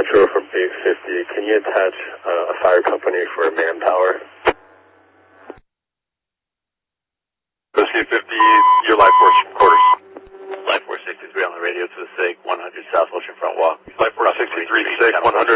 Metro from 850. Can you attach a fire company for manpower? Whiskey 50, your Life Force quarters. Life Force 63 on the radio to the SIG 100 South Ocean Front Walk. Life Force 63, SIG 100.